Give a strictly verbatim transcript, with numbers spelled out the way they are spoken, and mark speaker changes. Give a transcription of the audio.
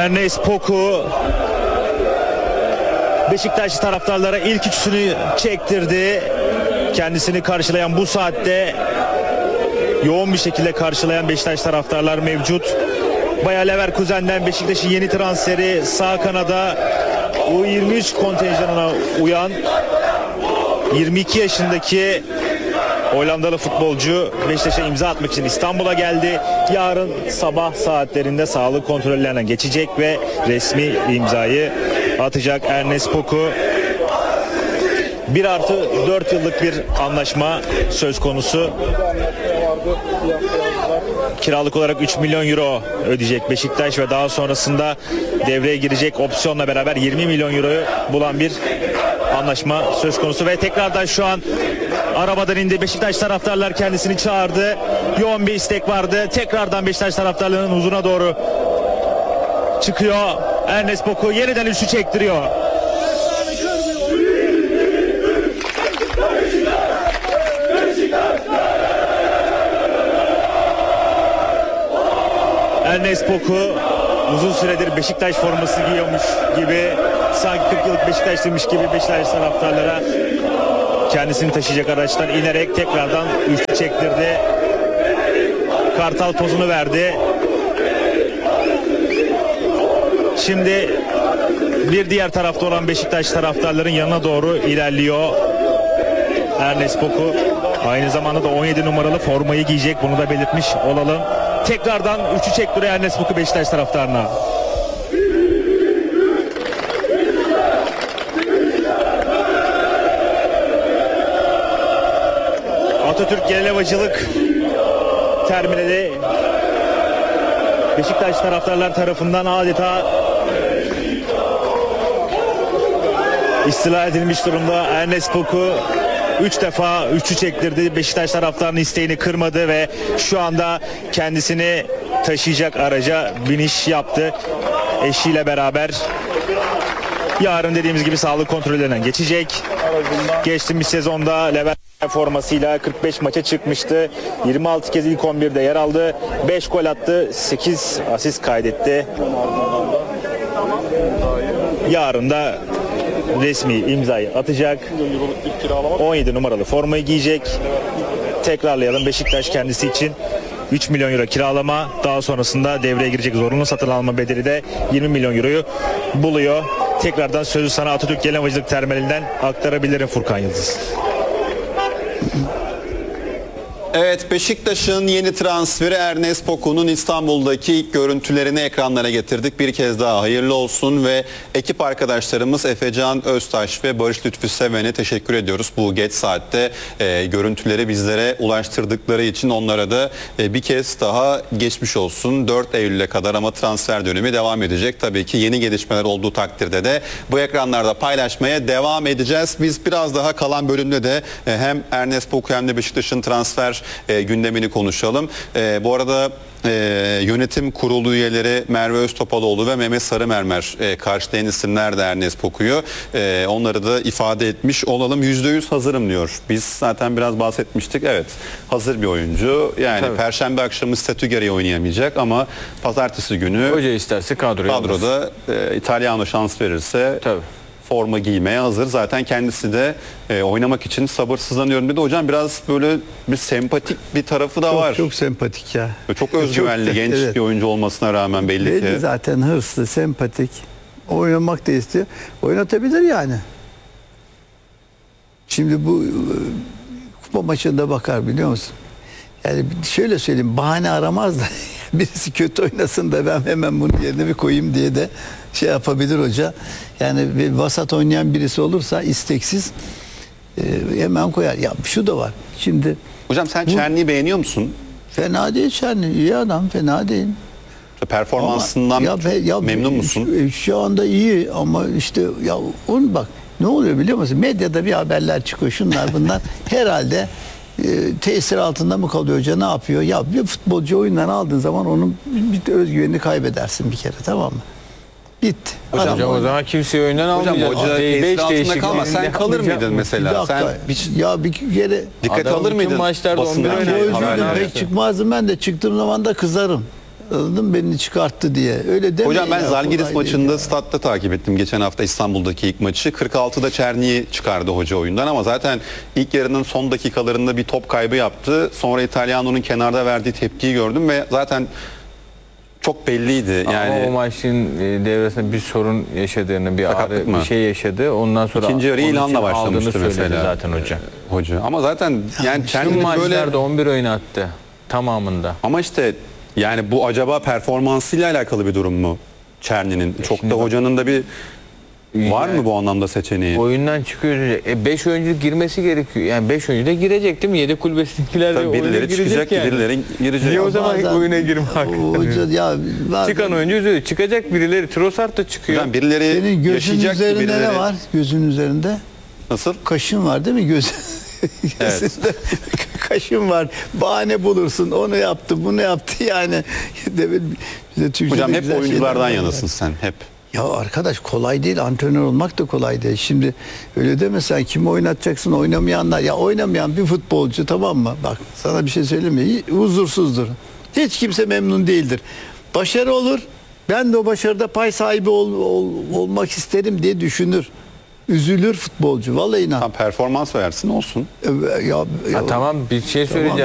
Speaker 1: Ernest Poku Beşiktaş taraftarlara ilk üçünü çektirdi. Kendisini karşılayan bu saatte yoğun bir şekilde karşılayan Beşiktaş taraftarlar mevcut. Bayer Leverkusen'den Beşiktaş'ın yeni transferi sağ kanada U yirmi üç kontenjanına uyan yirmi iki yaşındaki Hollandalı futbolcu Beşiktaş'a imza atmak için İstanbul'a geldi. Yarın sabah saatlerinde sağlık kontrollerine geçecek ve resmi imzayı atacak Ernest Poku. bir artı dört yıllık bir anlaşma söz konusu. Kiralık olarak üç milyon euro ödeyecek Beşiktaş ve daha sonrasında devreye girecek opsiyonla beraber yirmi milyon euroyu bulan bir anlaşma söz konusu. Ve tekrardan şu an arabadan indi. Beşiktaş taraftarlar kendisini çağırdı. Yoğun bir istek vardı. Tekrardan Beşiktaş taraftarlarının huzuruna doğru çıkıyor. Ernest Poku yeniden üçlü çektiriyor. Ernest Poku uzun süredir Beşiktaş forması giyiyormuş gibi, sanki kırk yıllık Beşiktaşlıymış gibi Beşiktaş taraftarlara kendisini taşıyacak araçtan inerek tekrardan üçlü çektirdi. Kartal pozunu verdi. Şimdi bir diğer tarafta olan Beşiktaş taraftarların yanına doğru ilerliyor Ernest Poku. Aynı zamanda da on yedi numaralı formayı giyecek, bunu da belirtmiş olalım. Tekrardan üçü çektiriyor Ernest Poku Beşiktaş taraftarına. Atatürk Genel Havacılık Terminali Beşiktaş taraftarlar tarafından adeta istila edilmiş durumda. Ernest Poku üç defa üçü çektirdi. Beşiktaş taraftarının isteğini kırmadı ve şu anda kendisini taşıyacak araca biniş yaptı. Eşiyle beraber yarın dediğimiz gibi sağlık kontrollerinden geçecek. Geçtiğimiz sezonda Leverkusen formasıyla kırk beş maça çıkmıştı. yirmi altı kez ilk on birde yer aldı. beş gol attı. sekiz asist kaydetti. Yarın da resmi imzayı atacak. on yedi numaralı formayı giyecek. Tekrarlayalım, Beşiktaş kendisi için üç milyon euro kiralama, daha sonrasında devreye girecek zorunlu satın alma bedeli de yirmi milyon euroyu buluyor. Tekrardan sözü sana Atatürk Genel Havacılık Terminali'nden aktarabilirim Furkan Yıldız.
Speaker 2: Evet, Beşiktaş'ın yeni transferi Ernest Poku'nun İstanbul'daki ilk görüntülerini ekranlara getirdik. Bir kez daha hayırlı olsun ve ekip arkadaşlarımız Efecan Öztaş ve Barış Lütfü Seven'e teşekkür ediyoruz. Bu geç saatte e, görüntüleri bizlere ulaştırdıkları için onlara da e, bir kez daha geçmiş olsun. dört Eylül'e kadar ama transfer dönemi devam edecek. Tabii ki yeni gelişmeler olduğu takdirde de bu ekranlarda paylaşmaya devam edeceğiz. Biz biraz daha kalan bölümde de e, hem Ernest Poku hem de Beşiktaş'ın transfer E, gündemini konuşalım. E, bu arada e, yönetim kurulu üyeleri Merve Öztopaloğlu ve Mehmet Sarımermer e, karşılayan isimler de Ernest Poku'yu. E, onları da ifade etmiş olalım. yüzde yüz hazırım diyor. Biz zaten biraz bahsetmiştik. Evet, hazır bir oyuncu. Yani tabii, Perşembe akşamı statü gereği oynayamayacak ama pazartesi günü
Speaker 3: hoca isterse kadroya
Speaker 2: kadroda e, İtalyano şans verirse tabii forma giymeye hazır. Zaten kendisi de e, oynamak için sabırsızlanıyorum dedi. Hocam biraz böyle bir sempatik bir tarafı da
Speaker 4: çok,
Speaker 2: var.
Speaker 4: Çok sempatik ya.
Speaker 2: Çok özgüvenli, çok, genç evet, bir oyuncu olmasına rağmen belli, belli ki.
Speaker 4: Zaten hırslı, sempatik. Oynamak da istiyor. Oynatabilir yani. Şimdi bu kupa maçında bakar, biliyor musun? Yani şöyle söyleyeyim, bahane aramaz da birisi kötü oynasın da ben hemen bunun yerine bir koyayım diye de şey yapabilir hoca. Yani bir vasat oynayan birisi olursa isteksiz e, hemen koyar. Ya şu da var. Şimdi
Speaker 2: hocam sen Çerni'yi beğeniyor musun?
Speaker 4: Fena değil Çerni. İyi adam, fena değil.
Speaker 2: Performansından ama, ya, ya, memnun musun?
Speaker 4: Şu, şu anda iyi ama işte ya onu bak ne oluyor biliyor musun? Medyada bir haberler çıkıyor. Şunlar bunlar herhalde e, tesir altında mı kalıyor hoca, ne yapıyor? Ya bir futbolcu oyundan aldığın zaman onun bir özgüvenini kaybedersin bir kere, tamam mı? Bitti.
Speaker 3: Hocam, hocam o zaman kimseyi oyundan almayacak.
Speaker 2: Hocam hoca tesir altında kalmaz. Sen kalır mıydın mesela?
Speaker 4: Bir dakika,
Speaker 2: sen
Speaker 4: hiç, ya bir kere
Speaker 2: dikkat alır mıydın?
Speaker 3: Maçlarda on bir
Speaker 4: pek çıkmazdım ben de. Çıktığım zaman da kızarım. Anladın mı? Beni çıkarttı diye. Öyle demeyin.
Speaker 2: Hocam ben
Speaker 4: ya,
Speaker 2: Zalgiris
Speaker 4: kolay değil
Speaker 2: maçında
Speaker 4: ya.
Speaker 2: statta takip ettim geçen hafta İstanbul'daki ilk maçı. kırk altıda Çerni'yi çıkardı hoca oyundan ama zaten ilk yarının son dakikalarında bir top kaybı yaptı. Sonra İtalyano'nun kenarda verdiği tepkiyi gördüm ve zaten çok belliydi.
Speaker 3: Ama o
Speaker 2: Yani
Speaker 3: maçın e, devresinde bir sorun yaşadığını, bir
Speaker 2: Sakatlık
Speaker 3: ağrı,
Speaker 2: mı?
Speaker 3: bir şey yaşadı. Ondan sonra
Speaker 2: İkinci yarı
Speaker 3: onun
Speaker 2: İlhan'la
Speaker 3: için
Speaker 2: başlamıştı
Speaker 3: aldığını söyledi
Speaker 2: mesela.
Speaker 3: zaten hoca.
Speaker 2: hoca. Ama zaten yani
Speaker 3: Tüm
Speaker 2: Çerni'nin böyle
Speaker 3: maçlarda on bir oyun attı tamamında.
Speaker 2: ama işte yani bu acaba performansıyla alakalı bir durum mu Çerni'nin? Çok
Speaker 3: şimdi
Speaker 2: da
Speaker 3: bak-
Speaker 2: hocanın da bir var
Speaker 3: Yani
Speaker 2: mı bu anlamda seçeneği?
Speaker 3: Oyundan çıkıyor. E beş oyuncu girmesi gerekiyor. Yani beş oyuncu da girecek değil mi? Yedek kulübesindekiler de
Speaker 2: Tabii
Speaker 3: oyuna
Speaker 2: birileri
Speaker 3: girecek
Speaker 2: çıkacak,
Speaker 3: yani.
Speaker 2: birileri girecek.
Speaker 3: Niye o zaman
Speaker 4: Bazen-
Speaker 3: oyuna girme hakkı
Speaker 4: Hoca
Speaker 3: tanıyor?
Speaker 4: ya bazen-
Speaker 3: Çıkan oyuncu üzülüyor. Çıkacak birileri. Trossard da çıkıyor.
Speaker 2: Hocam birileri
Speaker 4: Senin gözün
Speaker 2: yaşayacak ki
Speaker 4: üzerinde
Speaker 2: birileri.
Speaker 4: ne var? Gözün üzerinde
Speaker 2: Nasıl?
Speaker 4: kaşın var değil mi? Göz gözünde kaşın var. Bahane bulursun. Onu yaptı, bunu yaptı yani. Demin bize Türkçe'de
Speaker 2: Hocam hep
Speaker 4: güzel
Speaker 2: oyunculardan
Speaker 4: şeyler var.
Speaker 2: yanasın sen hep.
Speaker 4: Ya arkadaş kolay değil. Antrenör olmak da kolay değil. Şimdi öyle deme sen kimi oynatacaksın oynamayanlar. Ya oynamayan bir futbolcu tamam mı? Bak sana bir şey söyleyeyim mi? Huzursuzdur. Hiç kimse memnun değildir. Başarı olur. Ben de o başarıda pay sahibi ol- ol- olmak isterim diye düşünür. Üzülür futbolcu. Vallahi inan.
Speaker 2: Tam performans versin olsun.
Speaker 4: Ya, ya,
Speaker 3: Ha, tamam bir şey söyleyeceğim.